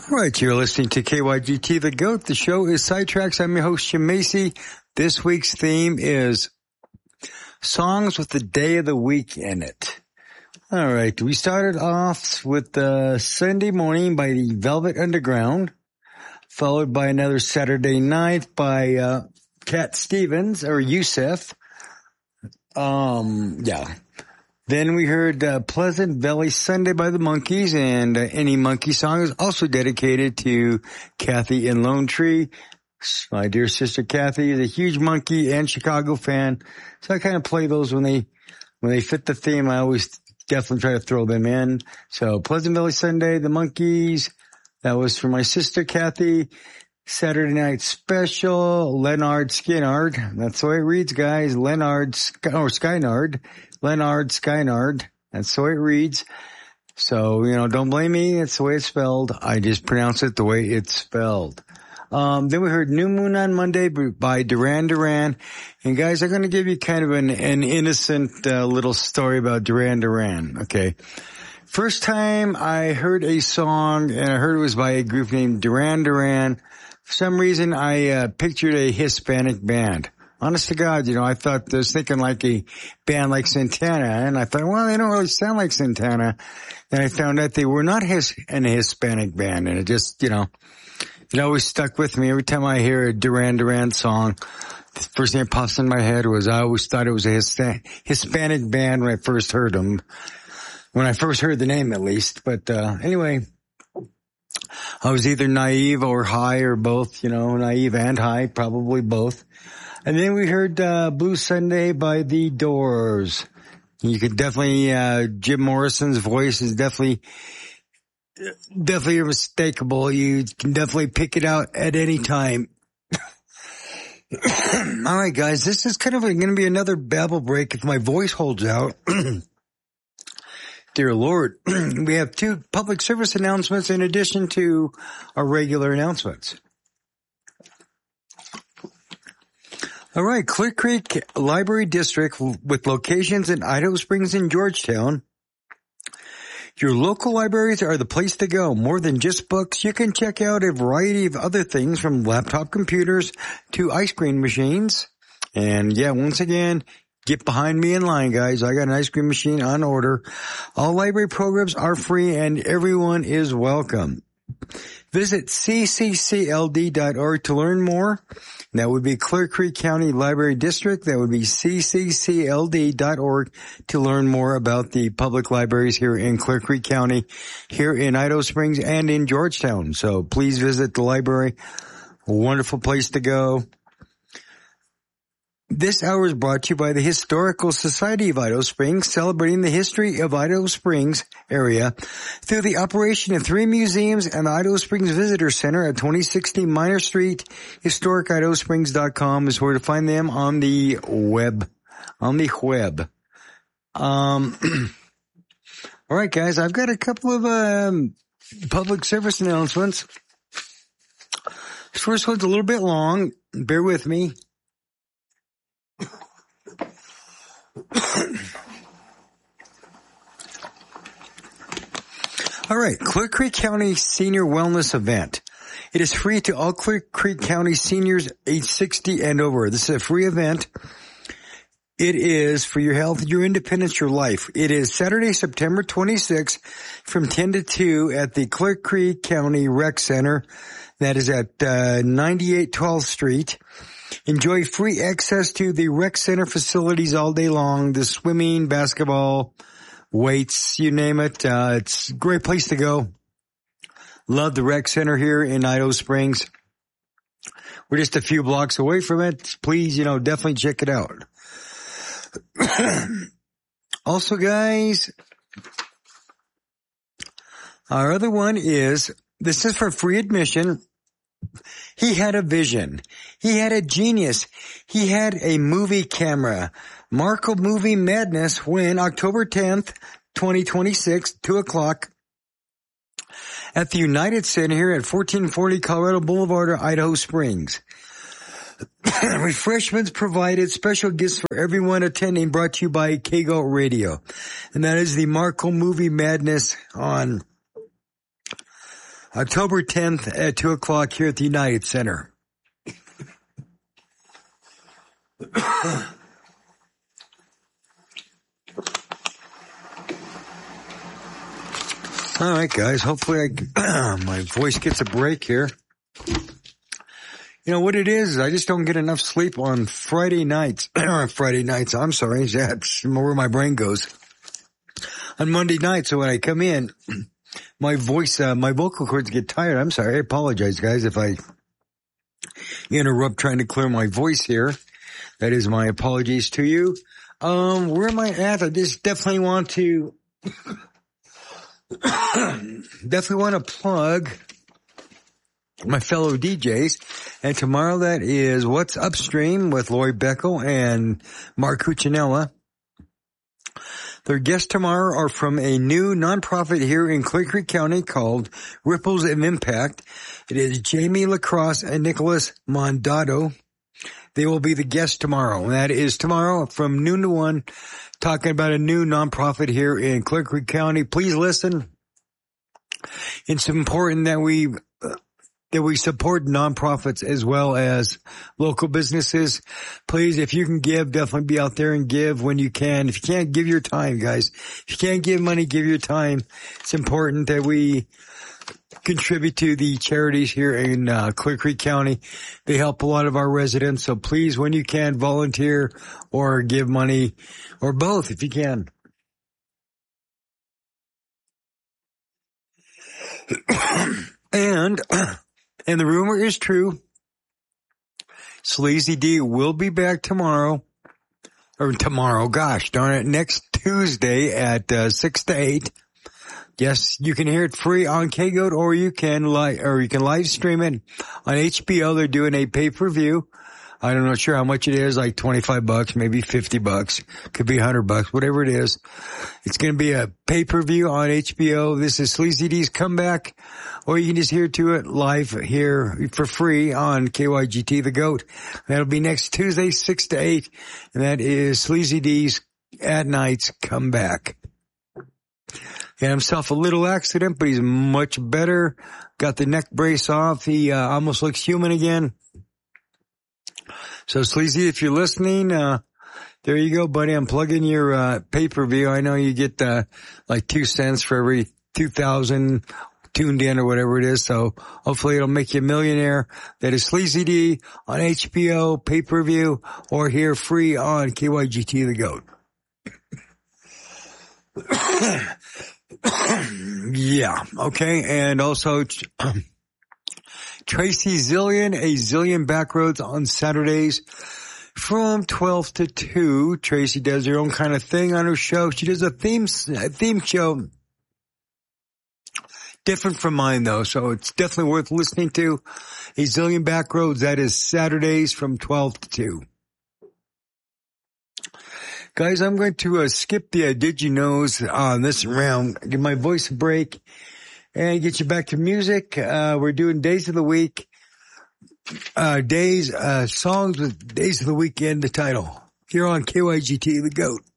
All right, you're listening to KYGT The GOAT. The show is Sidetracks. I'm your host, Jim Macy. This week's theme is songs with the day of the week in it. All right, we started off with Sunday Morning by the Velvet Underground, followed by another Saturday Night by Cat Stevens, or Yusef. Then we heard Pleasant Valley Sunday by the Monkees, and Any Monkey Song is also dedicated to Kathy in Lone Tree. My dear sister Kathy is a huge Monkey and Chicago fan, so I kind of play those when they fit the theme. I always definitely try to throw them in. So Pleasant Valley Sunday, the Monkees, that was for my sister Kathy. Saturday Night Special, Leonard Skynyrd. That's the way it reads, guys. Skynyrd. Leonard Skynyrd. That's the way it reads. So, don't blame me. It's the way it's spelled. I just pronounce it the way it's spelled. Then we heard New Moon on Monday by Duran Duran. And guys, I'm going to give you kind of an innocent little story about Duran Duran. Okay. First time I heard a song, and I heard it was by a group named Duran Duran. For some reason, I pictured a Hispanic band. Honest to God, I was thinking like a band like Santana, and I thought, well, they don't really sound like Santana. Then I found out they were not a Hispanic band, and it just, it always stuck with me. Every time I hear a Duran Duran song, the first thing that pops in my head was I always thought it was a Hispanic band when I first heard them. When I first heard the name, at least. But anyway, I was either naive or high or both, naive and high, probably both. And then we heard Blue Sunday by The Doors. You could definitely, Jim Morrison's voice is definitely unmistakable. You can definitely pick it out at any time. All right, guys, this is kind of going to be another babble break if my voice holds out. Dear Lord, we have 2 public service announcements in addition to our regular announcements. All right, Clear Creek Library District with locations in Idaho Springs and Georgetown. Your local libraries are the place to go. More than just books, you can check out a variety of other things from laptop computers to ice cream machines. And yeah, once again, get behind me in line, guys. I got an ice cream machine on order. All library programs are free and everyone is welcome. Visit cccld.org to learn more. That would be Clear Creek County Library District. That would be cccld.org to learn more about the public libraries here in Clear Creek County, here in Idaho Springs and in Georgetown. So please visit the library. A wonderful place to go. This hour is brought to you by the Historical Society of Idaho Springs, celebrating the history of Idaho Springs area through the operation of 3 museums and the Idaho Springs Visitor Center at 2060 Minor Street. HistoricIdahoSprings.com is where to find them on the web. All right, guys, I've got a couple of public service announcements. This first one's a little bit long. Bear with me. All right, Clear Creek County Senior Wellness Event. It is free to all Clear Creek County seniors age 60 and over. This is a free event. It is for your health, your independence, your life. It is Saturday, September 26th from 10 to 2 at the Clear Creek County Rec Center. That is at 98 12th Street. Enjoy free access to the rec center facilities all day long. The swimming, basketball, weights, you name it. It's a great place to go. Love the rec center here in Idaho Springs. We're just a few blocks away from it. Please, definitely check it out. Also, guys, our other one is, this is for free admission. He had a vision. He had a genius. He had a movie camera. Marco Movie Madness when October 10th, 2026, 2 o'clock at the United Center here at 1440 Colorado Boulevard, Idaho Springs. Refreshments provided, special gifts for everyone attending, brought to you by KGO Radio. And that is the Marco Movie Madness on October 10th at 2 o'clock here at the United Center. All right, guys. Hopefully my voice gets a break here. You know what it is? I just don't get enough sleep on Friday nights. I'm sorry. That's where my brain goes. On Monday night, so when I come in, my voice, my vocal cords get tired. I'm sorry. I apologize, guys, if I interrupt trying to clear my voice here. That is my apologies to you. Where am I at? I just definitely want to plug my fellow DJs. And tomorrow that is What's Upstream with Lori Beckel and Mark Cuccinella. Their guests tomorrow are from a new nonprofit here in Clear Creek County called Ripples of Impact. It is Jamie Lacrosse and Nicholas Mondato. They will be the guests tomorrow. And that is tomorrow from noon to 1, talking about a new nonprofit here in Clear Creek County. Please listen. It's important that we support nonprofits as well as local businesses. Please, if you can give, definitely be out there and give when you can. If you can't, give your time, guys. If you can't give money, give your time. It's important that we contribute to the charities here in Clear Creek County. They help a lot of our residents. So please, when you can, volunteer or give money or both if you can. And the rumor is true. Sleazy D will be back tomorrow. Gosh darn it, next Tuesday at 6 to 8. Yes, you can hear it free on KGOAT, or you can live stream it on HBO. They're doing a pay-per-view. I'm not sure how much it is, like $25, maybe $50, could be $100, whatever it is. It's going to be a pay-per-view on HBO. This is Sleazy D's Comeback, or you can just hear to it live here for free on KYGT The Goat. That'll be next Tuesday, 6 to 8, and that is Sleazy D's At Night's Comeback. He had himself a little accident, but he's much better. Got the neck brace off. He almost looks human again. So Sleazy, if you're listening, there you go, buddy. I'm plugging your pay-per-view. I know you get like 2 cents for every 2,000 tuned in or whatever it is. So hopefully it'll make you a millionaire. That is Sleazy D on HBO pay-per-view, or here free on KYGT The Goat. Yeah, okay. And also Tracy Zillion, a Zillion Backroads on Saturdays from 12 to 2. Tracy does her own kind of thing on her show. She does a theme show. Different from mine though, so it's definitely worth listening to. A Zillion Backroads, that is Saturdays from 12 to 2. Guys, I'm going to skip the Did You Knows on this round, give my voice a break, and get you back to music. We're doing Days of the Week, songs with Days of the Weekend, the title, here on KYGT The Goat.